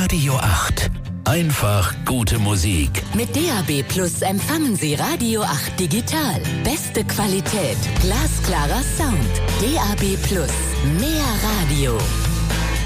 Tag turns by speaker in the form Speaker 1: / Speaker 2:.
Speaker 1: Radio 8. Einfach gute Musik.
Speaker 2: Mit DAB Plus empfangen Sie Radio 8 digital. Beste Qualität, glasklarer Sound. DAB Plus, mehr Radio.